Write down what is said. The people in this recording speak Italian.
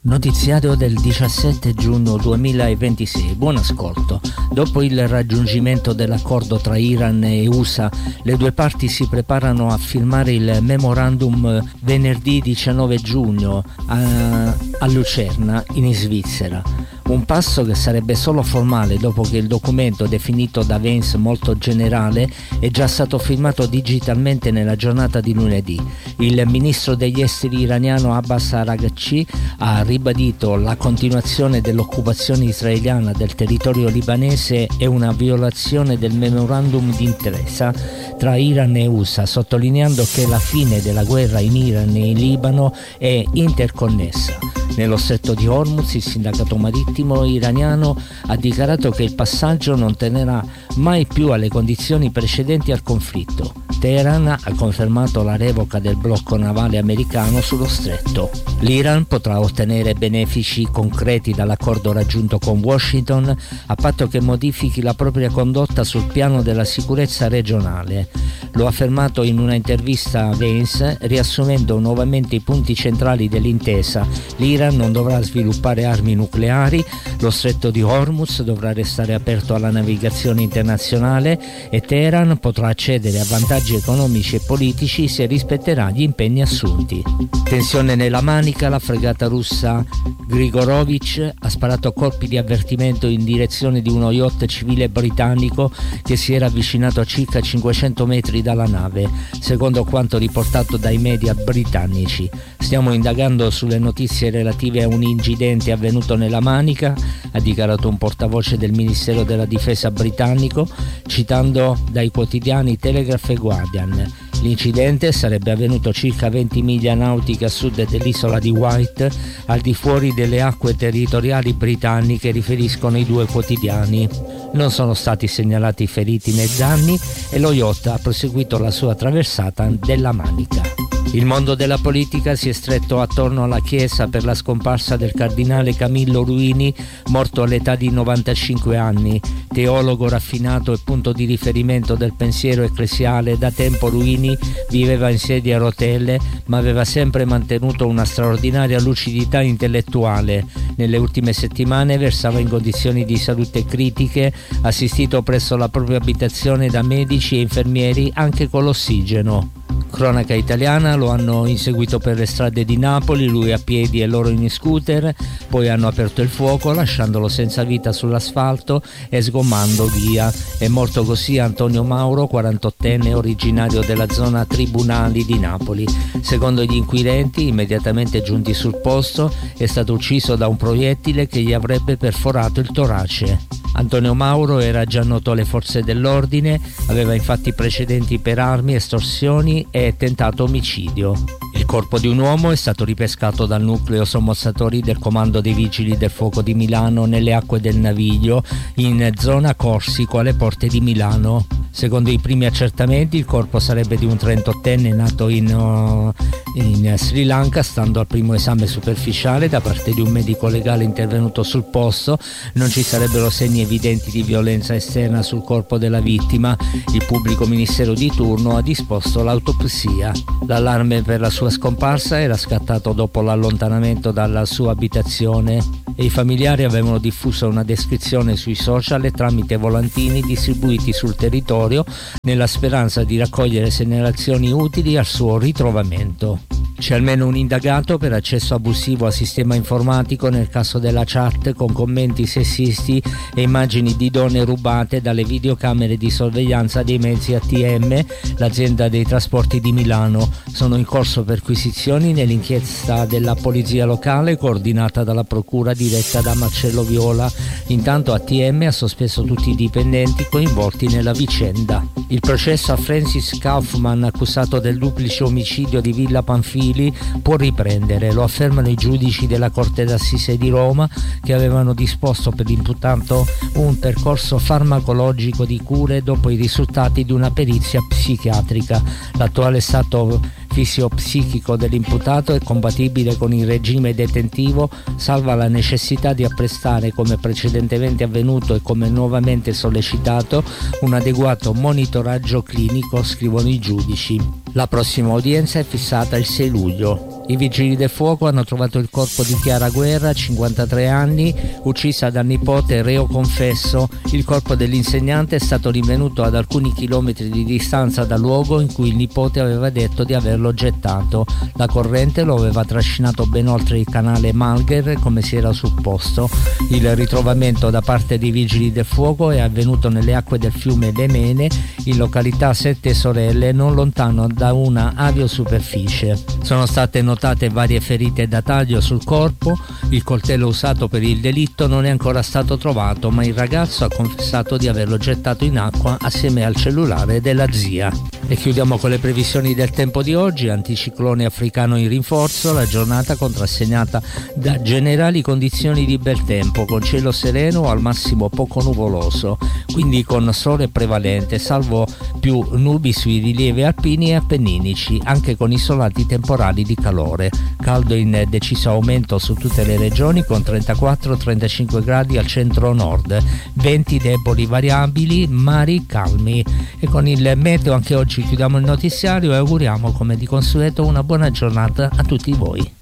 Notiziario del 17 giugno 2026. Buon ascolto. Dopo il raggiungimento dell'accordo tra Iran e USA, le due parti si preparano a firmare il memorandum venerdì 19 giugno a Lucerna, in Svizzera. Un passo che sarebbe solo formale dopo che il documento, definito da Vance molto generale, è già stato firmato digitalmente nella giornata di lunedì. Il ministro degli esteri iraniano Abbas Araghchi ha ribadito la continuazione dell'occupazione israeliana del territorio libanese è una violazione del memorandum d'intesa tra Iran e USA, sottolineando che la fine della guerra in Iran e in Libano è interconnessa. Nello stretto di Hormuz il sindacato marittimo iraniano ha dichiarato che il passaggio non tenerà mai più alle condizioni precedenti al conflitto. Teheran ha confermato la revoca del blocco navale americano sullo stretto. L'Iran potrà ottenere benefici concreti dall'accordo raggiunto con Washington a patto che modifichi la propria condotta sul piano della sicurezza regionale. Lo ha affermato in una intervista a Vance, riassumendo nuovamente i punti centrali dell'intesa. L'Iran non dovrà sviluppare armi nucleari, lo stretto di Hormuz dovrà restare aperto alla navigazione internazionale e Teheran potrà accedere a vantaggi economici e politici se rispetterà gli impegni assunti. Tensione nella Manica, la fregata russa Grigorovich ha sparato colpi di avvertimento in direzione di uno yacht civile britannico che si era avvicinato a circa 500 metri dalla nave, secondo quanto riportato dai media britannici. Stiamo indagando sulle notizie relative a un incidente avvenuto nella Manica, ha dichiarato un portavoce del Ministero della Difesa britannico, citando dai quotidiani Telegraph e Guardian. L'incidente sarebbe avvenuto circa 20 miglia nautiche a sud dell'isola di Wight, al di fuori delle acque territoriali britanniche, riferiscono i due quotidiani. Non sono stati segnalati feriti né danni e lo yacht ha proseguito la sua traversata della Manica. Il mondo della politica si è stretto attorno alla Chiesa per la scomparsa del cardinale Camillo Ruini, morto all'età di 95 anni. Teologo raffinato e punto di riferimento del pensiero ecclesiale, da tempo Ruini viveva in sedia a rotelle, ma aveva sempre mantenuto una straordinaria lucidità intellettuale. Nelle ultime settimane versava in condizioni di salute critiche, assistito presso la propria abitazione da medici e infermieri, anche con l'ossigeno. Cronaca italiana, lo hanno inseguito per le strade di Napoli, lui a piedi e loro in scooter, poi hanno aperto il fuoco lasciandolo senza vita sull'asfalto e sgommando via. È morto così Antonio Mauro, 48enne, originario della zona Tribunali di Napoli. Secondo gli inquirenti, immediatamente giunti sul posto, è stato ucciso da un proiettile che gli avrebbe perforato il torace. Antonio Mauro era già noto alle forze dell'ordine, aveva infatti precedenti per armi, estorsioni e tentato omicidio. Il corpo di un uomo è stato ripescato dal nucleo sommozzatori del Comando dei Vigili del Fuoco di Milano nelle acque del Naviglio, in zona Corsico, alle porte di Milano. Secondo i primi accertamenti il corpo sarebbe di un 38enne nato in Sri Lanka. Stando al primo esame superficiale da parte di un medico legale intervenuto sul posto, non ci sarebbero segni evidenti di violenza esterna sul corpo della vittima. Il pubblico ministero di turno ha disposto l'autopsia. L'allarme per la sua scomparsa era scattato dopo l'allontanamento dalla sua abitazione e i familiari avevano diffuso una descrizione sui social e tramite volantini distribuiti sul territorio nella speranza di raccogliere segnalazioni utili al suo ritrovamento. C'è almeno un indagato per accesso abusivo al sistema informatico nel caso della chat con commenti sessisti e immagini di donne rubate dalle videocamere di sorveglianza dei mezzi ATM, l'azienda dei trasporti di Milano. Sono in corso perquisizioni nell'inchiesta della polizia locale coordinata dalla procura diretta da Marcello Viola. Intanto ATM ha sospeso tutti i dipendenti coinvolti nella vicenda. Il processo a Francis Kaufman, accusato del duplice omicidio di Villa Panfili, può riprendere, lo affermano i giudici della Corte d'Assise di Roma, che avevano disposto per l'imputato un percorso farmacologico di cure dopo i risultati di una perizia psichiatrica. L'attuale stato fisiopsichico dell'imputato è compatibile con il regime detentivo, salva la necessità di apprestare, come precedentemente avvenuto e come nuovamente sollecitato, un adeguato monitoraggio clinico, scrivono i giudici. La prossima udienza è fissata il 6 luglio. I vigili del fuoco hanno trovato il corpo di Chiara Guerra, 53 anni, uccisa dal nipote reo confesso. Il corpo dell'insegnante è stato rinvenuto ad alcuni chilometri di distanza dal luogo in cui il nipote aveva detto di averlo gettato. La corrente lo aveva trascinato ben oltre il canale Malgher, come si era supposto. Il ritrovamento da parte dei vigili del fuoco è avvenuto nelle acque del fiume Lemene, in località Sette Sorelle, non lontano da una aviosuperficie. Sono state notate varie ferite da taglio sul corpo. Il coltello usato per il delitto non è ancora stato trovato, ma il ragazzo ha confessato di averlo gettato in acqua assieme al cellulare della zia. E chiudiamo con le previsioni del tempo di oggi. Anticiclone africano in rinforzo, la giornata contrassegnata da generali condizioni di bel tempo, con cielo sereno o al massimo poco nuvoloso, quindi con sole prevalente, salvo più nubi sui rilievi alpini e appenninici, anche con isolati temporali di calore. Caldo in deciso aumento su tutte le regioni, con 34-35 gradi al centro-nord, venti deboli variabili, mari calmi. E con il meteo anche oggi chiudiamo il notiziario e auguriamo come di consueto una buona giornata a tutti voi.